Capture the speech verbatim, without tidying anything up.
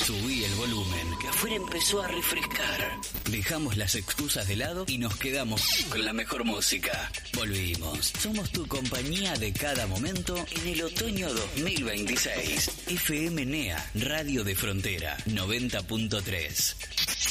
Subí el volumen, que afuera empezó a refrescar. Dejamos las excusas de lado y nos quedamos con la mejor música. Volvimos. Somos tu compañía de cada momento en el otoño dos mil veintiséis. F M N E A, Radio de Frontera, noventa punto tres.